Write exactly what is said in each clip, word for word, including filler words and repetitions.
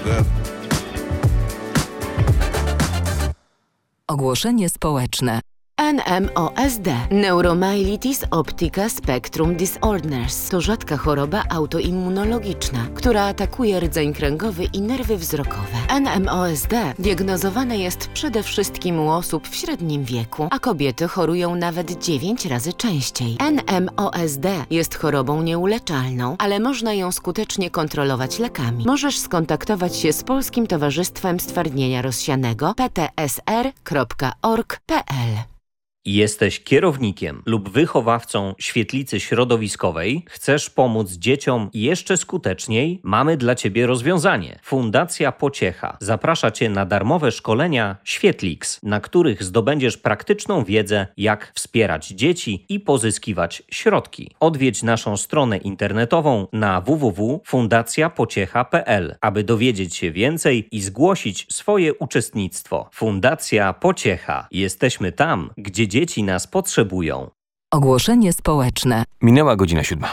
Ogłoszenie społeczne. N M O S D – Neuromyelitis Optica Spectrum Disorders to rzadka choroba autoimmunologiczna, która atakuje rdzeń kręgowy i nerwy wzrokowe. N M O S D diagnozowane jest przede wszystkim u osób w średnim wieku, a kobiety chorują nawet dziewięć razy częściej. N M O S D jest chorobą nieuleczalną, ale można ją skutecznie kontrolować lekami. Możesz skontaktować się z Polskim Towarzystwem Stwardnienia Rozsianego p t s r kropka org kropka p l. Jesteś kierownikiem lub wychowawcą świetlicy środowiskowej? Chcesz pomóc dzieciom jeszcze skuteczniej? Mamy dla Ciebie rozwiązanie. Fundacja Pociecha zaprasza Cię na darmowe szkolenia Świetlix, na których zdobędziesz praktyczną wiedzę, jak wspierać dzieci i pozyskiwać środki. Odwiedź naszą stronę internetową na w w w kropka fundacja pociecha kropka p l, aby dowiedzieć się więcej i zgłosić swoje uczestnictwo. Fundacja Pociecha. Jesteśmy tam, gdzie dzieci nas potrzebują. Ogłoszenie społeczne. Minęła godzina siódma.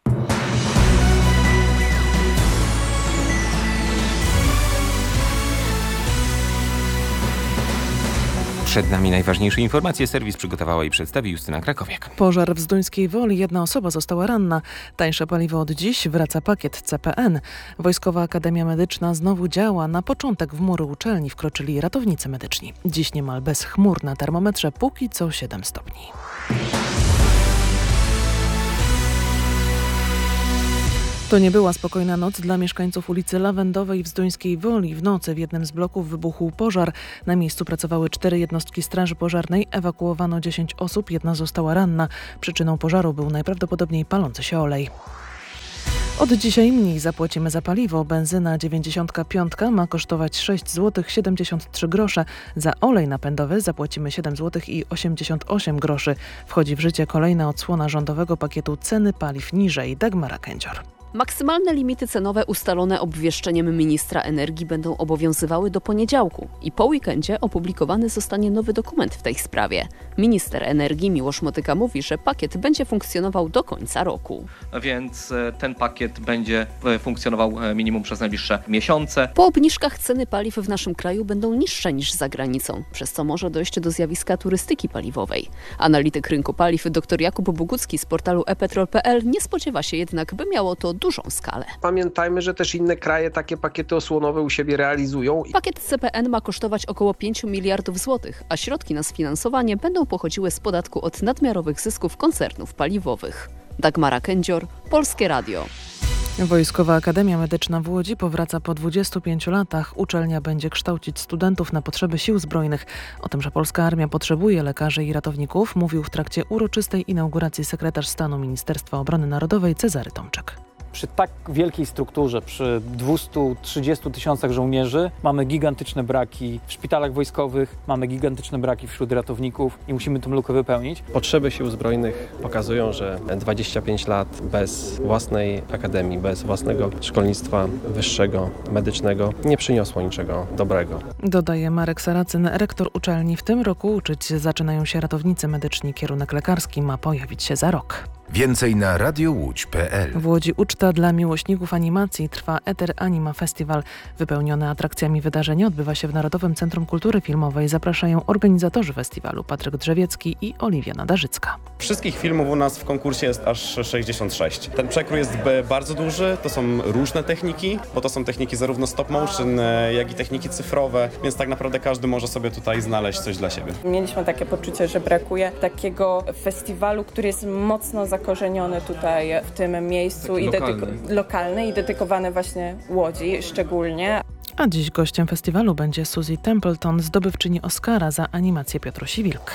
Przed nami najważniejsze informacje. Serwis przygotowała i przedstawi Justyna Krakowiak. Pożar w Zduńskiej Woli. Jedna osoba została ranna. Tańsze paliwo od dziś. Wraca pakiet C P N. Wojskowa Akademia Medyczna znowu działa. Na początek w mury uczelni wkroczyli ratownicy medyczni. Dziś niemal bez chmur na termometrze. Póki co siedem stopni. To nie była spokojna noc dla mieszkańców ulicy Lawendowej w Zduńskiej Woli. W nocy w jednym z bloków wybuchł pożar. Na miejscu pracowały cztery jednostki straży pożarnej. Ewakuowano dziesięć osób, jedna została ranna. Przyczyną pożaru był najprawdopodobniej palący się olej. Od dzisiaj mniej zapłacimy za paliwo. Benzyna dziewięćdziesiątka piątka ma kosztować sześć złotych siedemdziesiąt trzy grosze. Za olej napędowy zapłacimy siedem złotych osiemdziesiąt osiem groszy. Wchodzi w życie kolejna odsłona rządowego pakietu ceny paliw niżej. Dagmara Kędzior. Maksymalne limity cenowe ustalone obwieszczeniem ministra energii będą obowiązywały do poniedziałku i po weekendzie opublikowany zostanie nowy dokument w tej sprawie. Minister energii Miłosz Motyka mówi, że pakiet będzie funkcjonował do końca roku. Więc ten pakiet będzie funkcjonował minimum przez najbliższe miesiące. Po obniżkach ceny paliw w naszym kraju będą niższe niż za granicą, przez co może dojść do zjawiska turystyki paliwowej. Analityk rynku paliw dr Jakub Bogucki z portalu e petrol kropka p l nie spodziewa się jednak, by miało to dużą skalę. Pamiętajmy, że też inne kraje takie pakiety osłonowe u siebie realizują. Pakiet C P N ma kosztować około pięć miliardów złotych, a środki na sfinansowanie będą pochodziły z podatku od nadmiarowych zysków koncernów paliwowych. Dagmara Kędzior, Polskie Radio. Wojskowa Akademia Medyczna w Łodzi powraca po dwudziestu pięciu latach. Uczelnia będzie kształcić studentów na potrzeby sił zbrojnych. O tym, że polska armia potrzebuje lekarzy i ratowników, mówił w trakcie uroczystej inauguracji sekretarz stanu Ministerstwa Obrony Narodowej Cezary Tomczyk. Przy tak wielkiej strukturze, przy dwustu trzydziestu tysiącach żołnierzy mamy gigantyczne braki w szpitalach wojskowych, mamy gigantyczne braki wśród ratowników i musimy tę lukę wypełnić. Potrzeby sił zbrojnych pokazują, że dwadzieścia pięć lat bez własnej akademii, bez własnego szkolnictwa wyższego, medycznego nie przyniosło niczego dobrego. Dodaje Marek Saracyn, rektor uczelni. W tym roku uczyć zaczynają się ratownicy medyczni. Kierunek lekarski ma pojawić się za rok. Więcej na radiowłódź kropka p l. W Łodzi uczta dla miłośników animacji. Trwa Ether Anima Festival. Wypełnione atrakcjami wydarzenie odbywa się w Narodowym Centrum Kultury Filmowej. Zapraszają organizatorzy festiwalu Patryk Drzewiecki i Oliwia Nadarzycka. Wszystkich filmów u nas w konkursie jest aż sześćdziesiąt sześć. Ten przekrój jest bardzo duży, to są różne techniki, bo to są techniki zarówno stop motion, jak i techniki cyfrowe, więc tak naprawdę każdy może sobie tutaj znaleźć coś dla siebie. Mieliśmy takie poczucie, że brakuje takiego festiwalu, który jest mocno zakorzeniony tutaj w tym miejscu i lokalny. Dedyko- lokalny i dedykowany właśnie Łodzi szczególnie. A dziś gościem festiwalu będzie Suzy Templeton, zdobywczyni Oscara za animację Piotrusi Wilk.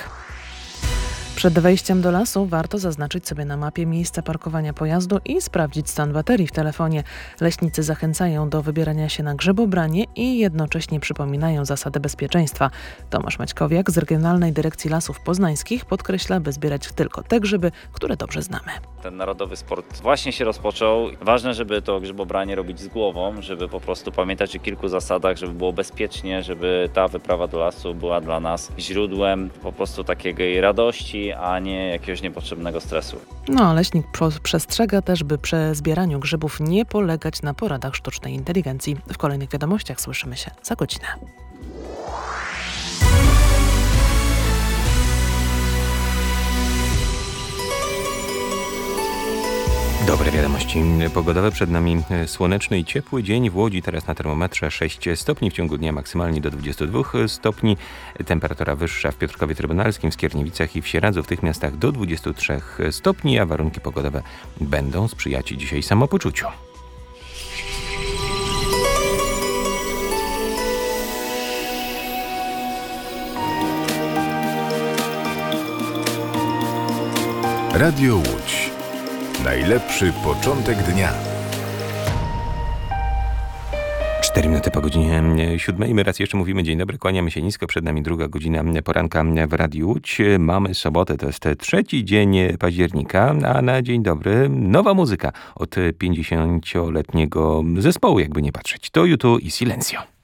Przed wejściem do lasu warto zaznaczyć sobie na mapie miejsce parkowania pojazdu i sprawdzić stan baterii w telefonie. Leśnicy zachęcają do wybierania się na grzebobranie i jednocześnie przypominają zasady bezpieczeństwa. Tomasz Maćkowiak z Regionalnej Dyrekcji Lasów Poznańskich podkreśla, by zbierać tylko te grzyby, które dobrze znamy. Ten narodowy sport właśnie się rozpoczął. Ważne, żeby to grzebobranie robić z głową, żeby po prostu pamiętać o kilku zasadach, żeby było bezpiecznie, żeby ta wyprawa do lasu była dla nas źródłem po prostu takiej radości, energii, a nie jakiegoś niepotrzebnego stresu. No a leśnik przestrzega też, by przy zbieraniu grzybów nie polegać na poradach sztucznej inteligencji. W kolejnych wiadomościach słyszymy się za godzinę. Dobre wiadomości pogodowe. Przed nami słoneczny i ciepły dzień. W Łodzi teraz na termometrze sześć stopni, w ciągu dnia maksymalnie do dwudziestu dwóch stopni. Temperatura wyższa w Piotrkowie Trybunalskim, w Skierniewicach i w Sieradzu, w tych miastach do dwudziestu trzech stopni, a warunki pogodowe będą sprzyjać dzisiaj samopoczuciu. Radio Łódź. Najlepszy początek dnia. Cztery minuty po godzinie siódmej. My raz jeszcze mówimy dzień dobry, kłaniamy się nisko. Przed nami druga godzina poranka w Radiu Łódź. Mamy sobotę, to jest trzeci dzień października, a na dzień dobry nowa muzyka od pięćdziesięcioletniego zespołu, jakby nie patrzeć. To U dwa i Silencio.